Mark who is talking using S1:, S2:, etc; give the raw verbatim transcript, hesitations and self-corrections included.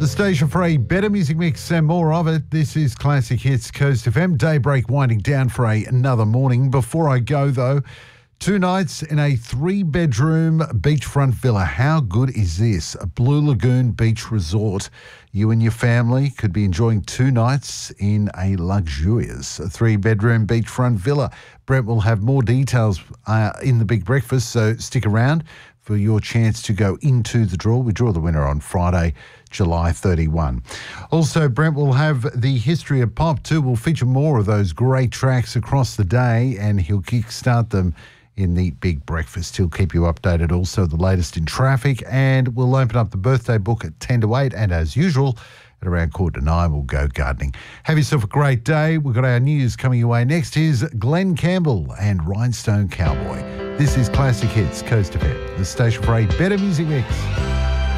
S1: The station for a better music mix and more of it. This is Classic Hits Coast F M. Daybreak winding down for a, another morning. Before I go, though, two nights in a three-bedroom beachfront villa. How good is this? A Blue Lagoon Beach Resort. You and your family could be enjoying two nights in a luxurious three-bedroom beachfront villa. Brent will have more details uh, in the Big Breakfast, so stick around for your chance to go into the draw. We draw the winner on Friday, July thirty-first. Also, Brent will have the history of pop too. We'll feature more of those great tracks across the day, and he'll kickstart them in the Big Breakfast. He'll keep you updated also the latest in traffic, and we'll open up the birthday book at ten to eight, and as usual, at around quarter to nine, we'll go gardening. Have yourself a great day. We've got our news coming your way. Next is Glenn Campbell and Rhinestone Cowboy. This is Classic Hits Coast F M, the station for a better music mix.